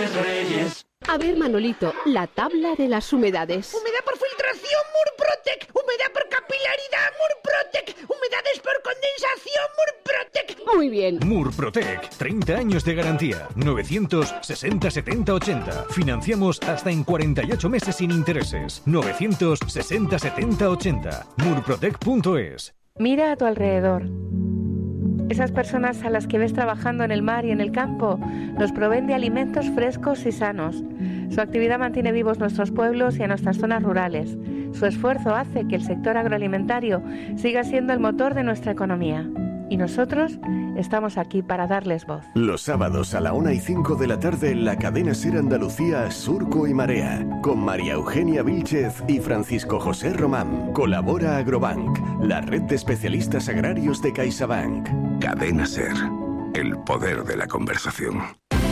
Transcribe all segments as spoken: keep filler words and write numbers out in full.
Reyes, Reyes. A ver, Manolito, la tabla de las humedades. Humedad por filtración, Murprotec. Humedad por capilaridad, Murprotec. Humedades por condensación, Murprotec. Muy bien. Murprotec, treinta años de garantía. novecientos sesenta setenta ochenta. Financiamos hasta en cuarenta y ocho meses sin intereses. novecientos sesenta setenta ochenta. murprotec punto es. Mira a tu alrededor. Esas personas a las que ves trabajando en el mar y en el campo nos proveen de alimentos frescos y sanos. Su actividad mantiene vivos nuestros pueblos y a nuestras zonas rurales. Su esfuerzo hace que el sector agroalimentario siga siendo el motor de nuestra economía. Y nosotros estamos aquí para darles voz. Los sábados a la una y cinco de la tarde en la cadena SER Andalucía, Surco y Marea, con María Eugenia Vílchez y Francisco José Román. Colabora Agrobank, la red de especialistas agrarios de CaixaBank. Cadena SER, el poder de la conversación.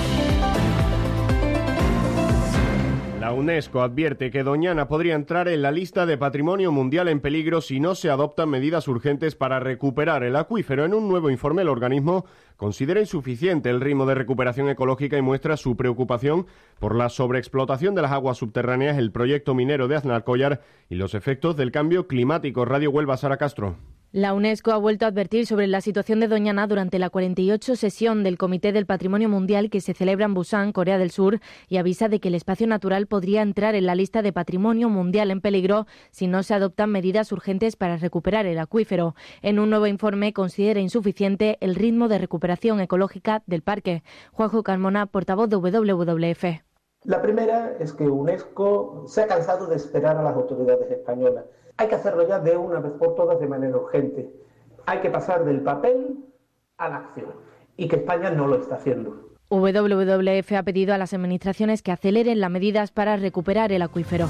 La UNESCO advierte que Doñana podría entrar en la lista de Patrimonio Mundial en peligro si no se adoptan medidas urgentes para recuperar el acuífero. En un nuevo informe, el organismo considera insuficiente el ritmo de recuperación ecológica y muestra su preocupación por la sobreexplotación de las aguas subterráneas, el proyecto minero de Aznalcóllar y los efectos del cambio climático. Radio Huelva, Sara Castro. La UNESCO ha vuelto a advertir sobre la situación de Doñana durante la cuarenta y ocho sesión del Comité del Patrimonio Mundial que se celebra en Busan, Corea del Sur, y avisa de que el espacio natural podría entrar en la lista de Patrimonio Mundial en peligro si no se adoptan medidas urgentes para recuperar el acuífero. En un nuevo informe considera insuficiente el ritmo de recuperación ecológica del parque. Juanjo Carmona, portavoz de W W F. La primera es que UNESCO se ha cansado de esperar a las autoridades españolas. Hay que hacerlo ya de una vez por todas de manera urgente. Hay que pasar del papel a la acción y que España no lo está haciendo. W W F ha pedido a las administraciones que aceleren las medidas para recuperar el acuífero.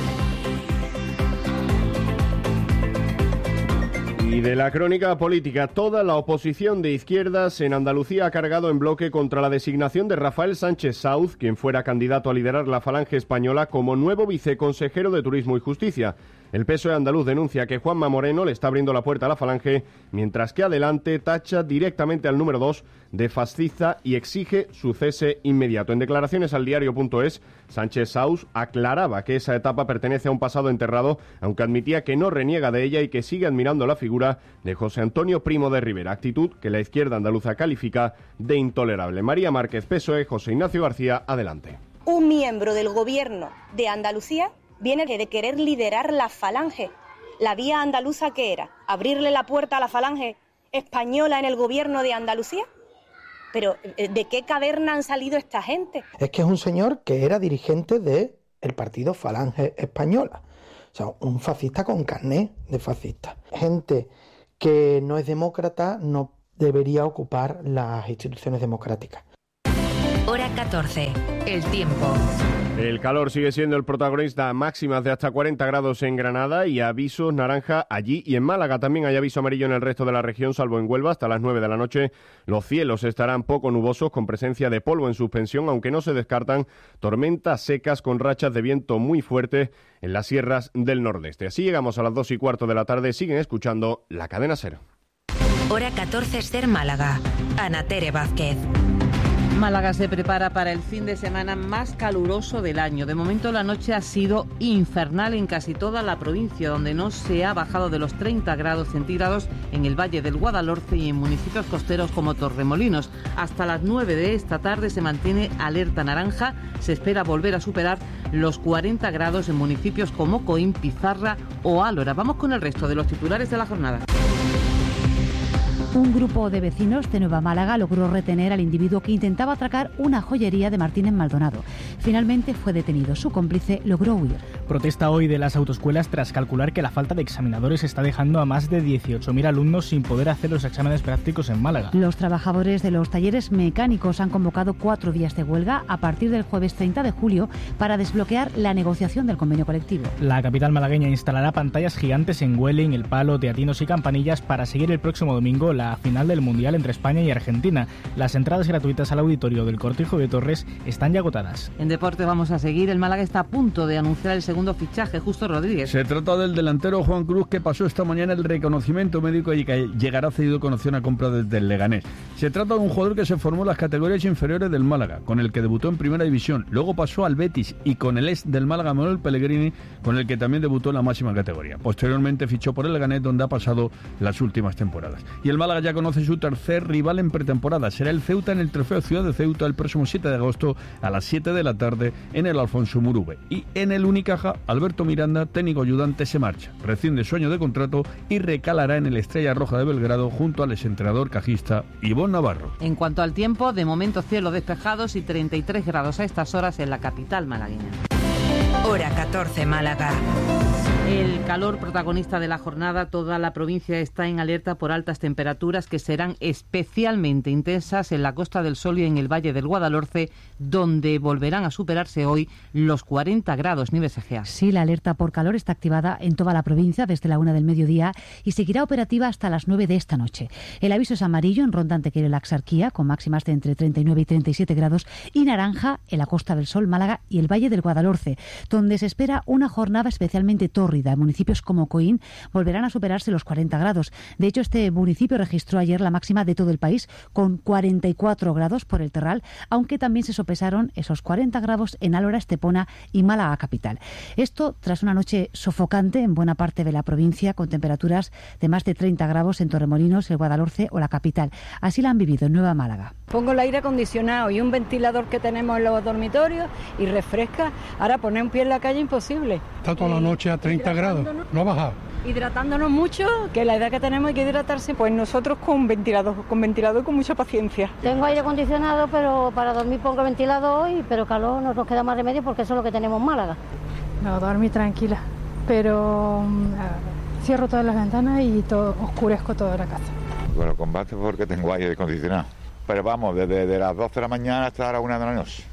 Y de la crónica política, toda la oposición de izquierdas en Andalucía ha cargado en bloque contra la designación de Rafael Sánchez Sauz, quien fuera candidato a liderar la Falange Española como nuevo viceconsejero de Turismo y Justicia. El P S O E andaluz denuncia que Juanma Moreno le está abriendo la puerta a la Falange, mientras que Adelante tacha directamente al número dos de fascista y exige su cese inmediato. En declaraciones al diario punto es, Sánchez Sauz aclaraba que esa etapa pertenece a un pasado enterrado, aunque admitía que no reniega de ella y que sigue admirando la figura de José Antonio Primo de Rivera, actitud que la izquierda andaluza califica de intolerable. María Márquez, P S O E, José Ignacio García, Adelante. Un miembro del gobierno de Andalucía viene de querer liderar la Falange. ¿La vía andaluza qué era? ¿Abrirle la puerta a la Falange española en el gobierno de Andalucía? Pero, ¿de qué caverna han salido esta gente? Es que es un señor que era dirigente del partido Falange Española. O sea, un fascista con carné de fascista. Gente que no es demócrata no debería ocupar las instituciones democráticas. Hora catorce. El tiempo. El calor sigue siendo el protagonista, máximas de hasta cuarenta grados en Granada y avisos naranja allí y en Málaga. También hay aviso amarillo en el resto de la región, salvo en Huelva, hasta las nueve de la noche. Los cielos estarán poco nubosos con presencia de polvo en suspensión, aunque no se descartan tormentas secas con rachas de viento muy fuertes en las sierras del nordeste. Así llegamos a las dos y cuarto de la tarde. Siguen escuchando la cadena SER. Hora catorce, SER Málaga. Ana Tere Vázquez. Málaga se prepara para el fin de semana más caluroso del año. De momento la noche ha sido infernal en casi toda la provincia, donde no se ha bajado de los treinta grados centígrados en el Valle del Guadalhorce y en municipios costeros como Torremolinos. Hasta las nueve de esta tarde se mantiene alerta naranja. Se espera volver a superar los cuarenta grados en municipios como Coín, Pizarra o Álora. Vamos con el resto de los titulares de la jornada. Un grupo de vecinos de Nueva Málaga logró retener al individuo que intentaba atracar una joyería de Martínez Maldonado. Finalmente fue detenido. Su cómplice logró huir. Protesta hoy de las autoescuelas tras calcular que la falta de examinadores está dejando a más de dieciocho mil alumnos sin poder hacer los exámenes prácticos en Málaga. Los trabajadores de los talleres mecánicos han convocado cuatro días de huelga a partir del jueves treinta de julio para desbloquear la negociación del convenio colectivo. La capital malagueña instalará pantallas gigantes en Güell, El Palo, Teatinos y Campanillas para seguir el próximo domingo la la final del Mundial entre España y Argentina. Las entradas gratuitas al auditorio del Cortijo de Torres están ya agotadas. En deporte vamos a seguir. El Málaga está a punto de anunciar el segundo fichaje. Justo Rodríguez. Se trata del delantero Juan Cruz, que pasó esta mañana el reconocimiento médico y que llegará cedido con opción a compra desde el Leganés. Se trata de un jugador que se formó en las categorías inferiores del Málaga, con el que debutó en Primera División, luego pasó al Betis y con el ex del Málaga Manuel Pellegrini, con el que también debutó en la máxima categoría. Posteriormente fichó por el Leganés, donde ha pasado las últimas temporadas. Y el Málaga ya conoce su tercer rival en pretemporada. Será el Ceuta en el Trofeo Ciudad de Ceuta el próximo siete de agosto a las siete de la tarde en el Alfonso Murube. Y en el Unicaja, Alberto Miranda, técnico ayudante, se marcha. Rescinde su año de contrato y recalará en el Estrella Roja de Belgrado junto al exentrenador cajista Ivón Navarro. En cuanto al tiempo, de momento cielos despejados y treinta y tres grados a estas horas en la capital malagueña. Hora catorce, Málaga. El calor protagonista de la jornada, toda la provincia está en alerta por altas temperaturas que serán especialmente intensas en la Costa del Sol y en el Valle del Guadalhorce, donde volverán a superarse hoy los cuarenta grados, Nieves Egea. Sí, la alerta por calor está activada en toda la provincia desde la una del mediodía y seguirá operativa hasta las nueve de esta noche. El aviso es amarillo en Ronda Antequera y la Axarquía, con máximas de entre treinta y nueve y treinta y siete grados, y naranja en la Costa del Sol, Málaga y el Valle del Guadalhorce, donde se espera una jornada especialmente tórrida. Municipios como Coín volverán a superarse los cuarenta grados. De hecho, este municipio registró ayer la máxima de todo el país, con cuarenta y cuatro grados por el Terral, aunque también se sopesaron esos cuarenta grados en Álora, Estepona y Málaga capital. Esto tras una noche sofocante en buena parte de la provincia, con temperaturas de más de treinta grados en Torremolinos, el Guadalhorce o la capital. Así la han vivido en Nueva Málaga. Pongo el aire acondicionado y un ventilador que tenemos en los dormitorios y refresca. Ahora poner un pie en la calle imposible. Está toda la noche a treinta grados, no ha bajado. Hidratándonos mucho, que la edad que tenemos hay que hidratarse. Pues nosotros con ventilador, con ventilador y con mucha paciencia. Tengo aire acondicionado, pero para dormir pongo ventilador hoy, pero calor no nos queda más remedio porque eso es lo que tenemos en Málaga. No, dormir tranquila, pero uh, cierro todas las ventanas y todo, oscurezco toda la casa. Bueno, combate porque tengo aire acondicionado. Pero vamos, desde de las doce de la mañana hasta las una de la noche.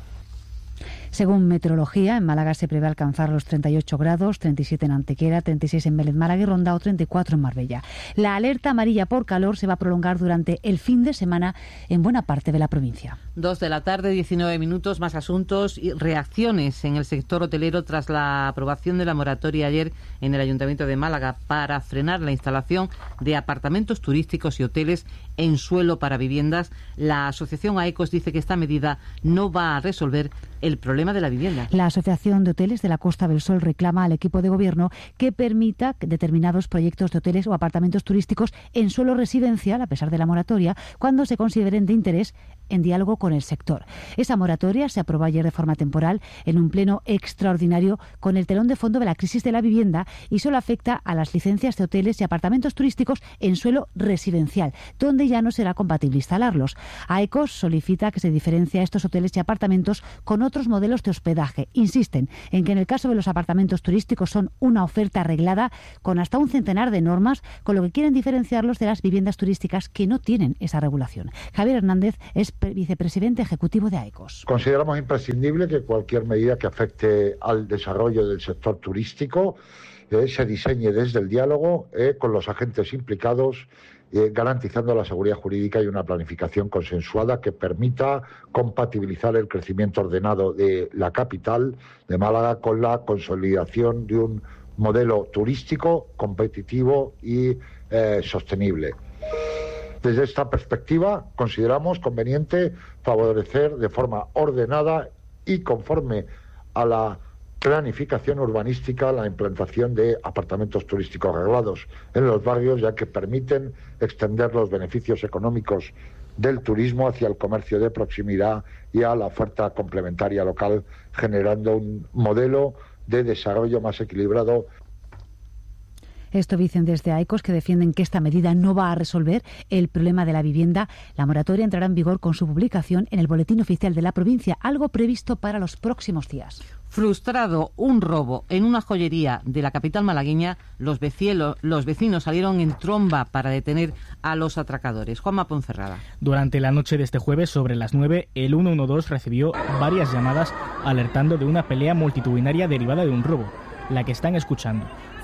Según Meteorología, en Málaga se prevé alcanzar los treinta y ocho grados, treinta y siete en Antequera, treinta y seis en Vélez Málaga y Ronda o treinta y cuatro en Marbella. La alerta amarilla por calor se va a prolongar durante el fin de semana en buena parte de la provincia. Dos de la tarde, diecinueve minutos, más asuntos y reacciones en el sector hotelero tras la aprobación de la moratoria ayer en el Ayuntamiento de Málaga para frenar la instalación de apartamentos turísticos y hoteles en suelo para viviendas. La asociación AECOS dice que esta medida no va a resolver el problema de la vivienda. La Asociación de Hoteles de la Costa del Sol reclama al equipo de gobierno que permita determinados proyectos de hoteles o apartamentos turísticos en suelo residencial, a pesar de la moratoria, cuando se consideren de interés en diálogo con el sector. Esa moratoria se aprobó ayer de forma temporal en un pleno extraordinario con el telón de fondo de la crisis de la vivienda y solo afecta a las licencias de hoteles y apartamentos turísticos en suelo residencial, donde ya no será compatible instalarlos. AECOS solicita que se diferencie a estos hoteles y apartamentos con otros modelos de hospedaje. Insisten en que en el caso de los apartamentos turísticos son una oferta arreglada con hasta un centenar de normas, con lo que quieren diferenciarlos de las viviendas turísticas que no tienen esa regulación. Javier Hernández es vicepresidente ejecutivo de AECOS. Consideramos imprescindible que cualquier medida que afecte al desarrollo del sector turístico eh, se diseñe desde el diálogo eh, con los agentes implicados, Eh, garantizando la seguridad jurídica y una planificación consensuada que permita compatibilizar el crecimiento ordenado de la capital de Málaga con la consolidación de un modelo turístico competitivo y eh, sostenible. Desde esta perspectiva, consideramos conveniente favorecer de forma ordenada y conforme a la planificación urbanística la implantación de apartamentos turísticos reglados en los barrios, ya que permiten extender los beneficios económicos del turismo hacia el comercio de proximidad y a la oferta complementaria local, generando un modelo de desarrollo más equilibrado. Esto dicen desde AECOS, que defienden que esta medida no va a resolver el problema de la vivienda. La moratoria entrará en vigor con su publicación en el Boletín Oficial de la provincia, algo previsto para los próximos días. Frustrado un robo en una joyería de la capital malagueña, los vecinos, los vecinos salieron en tromba para detener a los atracadores. Juanma Ponferrada. Durante la noche de este jueves, sobre las nueve, el ciento doce recibió varias llamadas alertando de una pelea multitudinaria derivada de un robo. La que están escuchando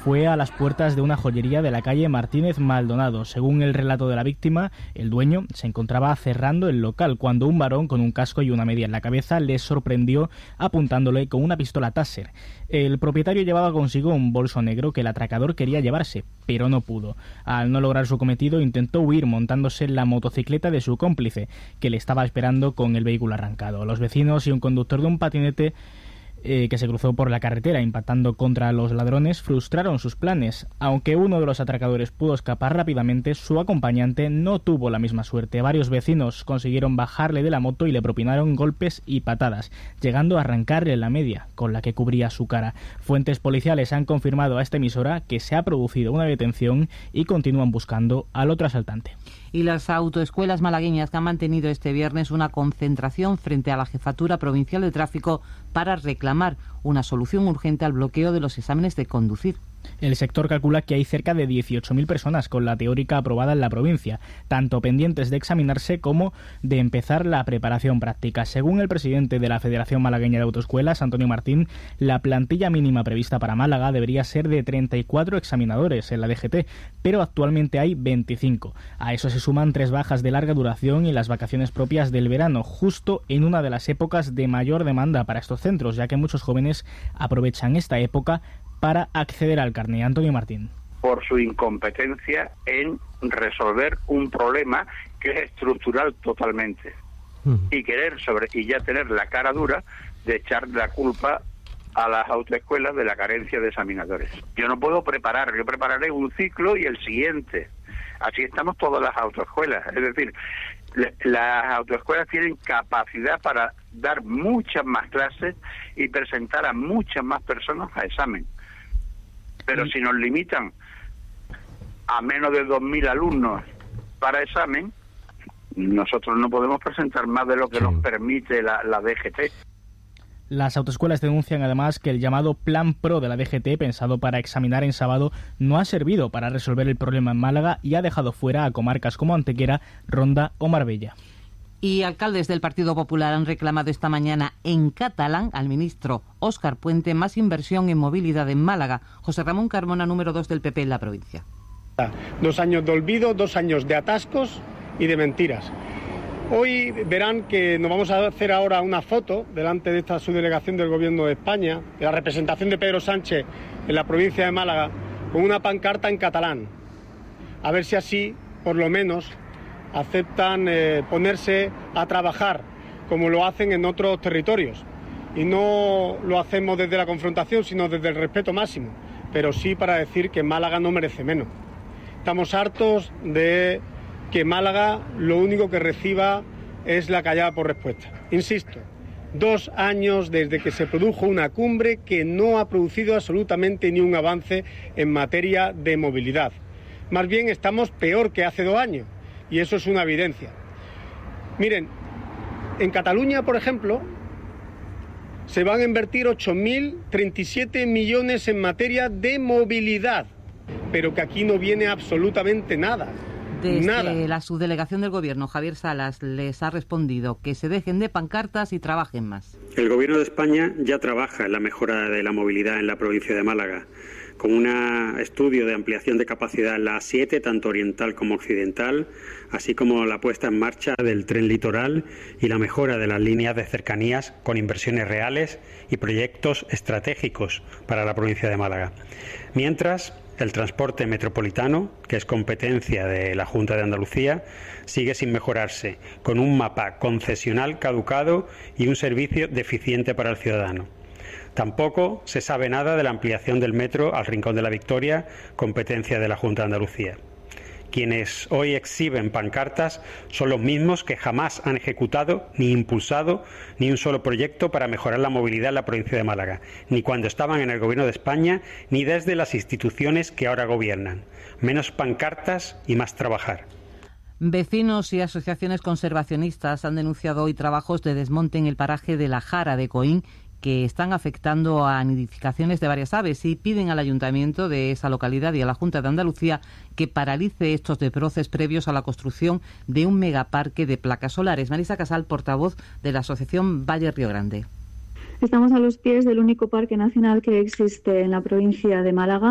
fue a las puertas de una joyería de la calle Martínez Maldonado. Según el relato de la víctima, el dueño se encontraba cerrando el local cuando un varón con un casco y una media en la cabeza le sorprendió apuntándole con una pistola Taser. El propietario llevaba consigo un bolso negro que el atracador quería llevarse, pero no pudo. Al no lograr su cometido, intentó huir montándose en la motocicleta de su cómplice, que le estaba esperando con el vehículo arrancado. Los vecinos y un conductor de un patinete Eh, que se cruzó por la carretera impactando contra los ladrones frustraron sus planes. Aunque uno de los atracadores pudo escapar rápidamente, su acompañante no tuvo la misma suerte. Varios vecinos consiguieron bajarle de la moto y le propinaron golpes y patadas, llegando a arrancarle la media con la que cubría su cara. Fuentes policiales han confirmado a esta emisora que se ha producido una detención y continúan buscando al otro asaltante. Y las autoescuelas malagueñas que han mantenido este viernes una concentración frente a la Jefatura Provincial de Tráfico para reclamar una solución urgente al bloqueo de los exámenes de conducir. El sector calcula que hay cerca de dieciocho mil personas con la teórica aprobada en la provincia, tanto pendientes de examinarse como de empezar la preparación práctica. Según el presidente de la Federación Malagueña de Autoescuelas, Antonio Martín, la plantilla mínima prevista para Málaga debería ser de treinta y cuatro examinadores en la D G T, pero actualmente hay veinticinco. A eso se suman tres bajas de larga duración y las vacaciones propias del verano, justo en una de las épocas de mayor demanda para estos centros, ya que muchos jóvenes aprovechan esta época para acceder al carné. Antonio Martín. Por su incompetencia en resolver un problema que es estructural totalmente. Uh-huh. Y querer sobre y ya tener la cara dura de echar la culpa a las autoescuelas de la carencia de examinadores. Yo no puedo preparar, yo prepararé un ciclo y el siguiente. Así estamos todas las autoescuelas. Es decir, las autoescuelas tienen capacidad para dar muchas más clases y presentar a muchas más personas a examen. Pero si nos limitan a menos de dos mil alumnos para examen, nosotros no podemos presentar más de lo que sí nos permite la, la D G T. Las autoescuelas denuncian además que el llamado Plan Pro de la D G T, pensado para examinar en sábado, no ha servido para resolver el problema en Málaga y ha dejado fuera a comarcas como Antequera, Ronda o Marbella. Y alcaldes del Partido Popular han reclamado esta mañana en catalán al ministro Óscar Puente más inversión en movilidad en Málaga. José Ramón Carmona, número dos del P P en la provincia. Dos años de olvido, dos años de atascos y de mentiras. Hoy verán que nos vamos a hacer ahora una foto delante de esta subdelegación del Gobierno de España, de la representación de Pedro Sánchez en la provincia de Málaga, con una pancarta en catalán. A ver si así, por lo menos, aceptan eh, ponerse a trabajar como lo hacen en otros territorios. Y no lo hacemos desde la confrontación, sino desde el respeto máximo, pero sí para decir que Málaga no merece menos. Estamos hartos de que Málaga lo único que reciba es la callada por respuesta. Insisto, dos años desde que se produjo una cumbre que no ha producido absolutamente ni un avance en materia de movilidad. Más bien estamos peor que hace dos años. Y eso es una evidencia. Miren, en Cataluña, por ejemplo, se van a invertir ocho mil treinta y siete millones en materia de movilidad, pero que aquí no viene absolutamente nada. Desde nada. La subdelegación del Gobierno, Javier Salas, les ha respondido que se dejen de pancartas y trabajen más. El Gobierno de España ya trabaja en la mejora de la movilidad en la provincia de Málaga, con un estudio de ampliación de capacidad en la A siete, tanto oriental como occidental, así como la puesta en marcha del tren litoral y la mejora de las líneas de cercanías con inversiones reales y proyectos estratégicos para la provincia de Málaga. Mientras, el transporte metropolitano, que es competencia de la Junta de Andalucía, sigue sin mejorarse, con un mapa concesional caducado y un servicio deficiente para el ciudadano. Tampoco se sabe nada de la ampliación del metro al Rincón de la Victoria, competencia de la Junta de Andalucía. Quienes hoy exhiben pancartas son los mismos que jamás han ejecutado ni impulsado ni un solo proyecto para mejorar la movilidad en la provincia de Málaga, ni cuando estaban en el Gobierno de España, ni desde las instituciones que ahora gobiernan. Menos pancartas y más trabajar. Vecinos y asociaciones conservacionistas han denunciado hoy trabajos de desmonte en el paraje de la Jara de Coín que están afectando a nidificaciones de varias aves y piden al ayuntamiento de esa localidad y a la Junta de Andalucía que paralice estos desbroces previos a la construcción de un megaparque de placas solares. Marisa Casal, portavoz de la asociación Valle Río Grande. Estamos a los pies del único parque nacional que existe en la provincia de Málaga,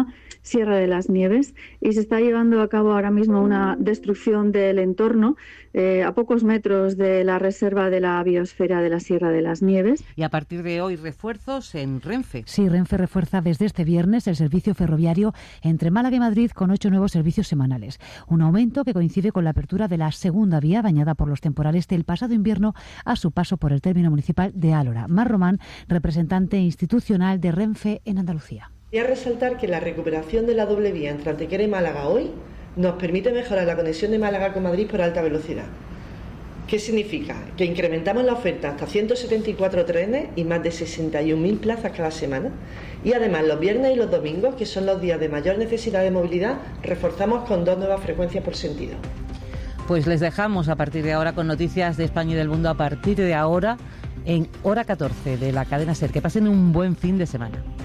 Sierra de las Nieves, y se está llevando a cabo ahora mismo una destrucción del entorno eh, a pocos metros de la reserva de la biosfera de la Sierra de las Nieves. Y a partir de hoy, refuerzos en Renfe. Sí, Renfe refuerza desde este viernes el servicio ferroviario entre Málaga y Madrid con ocho nuevos servicios semanales. Un aumento que coincide con la apertura de la segunda vía dañada por los temporales del pasado invierno a su paso por el término municipal de Álora. Mar Román, representante institucional de Renfe en Andalucía. Quería resaltar que la recuperación de la doble vía entre Antequera y Málaga hoy nos permite mejorar la conexión de Málaga con Madrid por alta velocidad. ¿Qué significa? Que incrementamos la oferta hasta ciento setenta y cuatro trenes y más de sesenta y un mil plazas cada semana. Y además los viernes y los domingos, que son los días de mayor necesidad de movilidad, reforzamos con dos nuevas frecuencias por sentido. Pues les dejamos a partir de ahora con noticias de España y del mundo a partir de ahora en Hora catorce de la cadena SER. Que pasen un buen fin de semana.